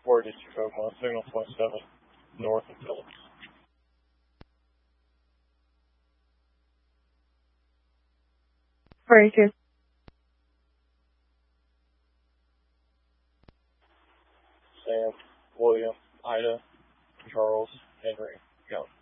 4 District Oakmont, signal point 7, north of Phillips. Breaker. Sam, William, Ida, Charles, Henry, go.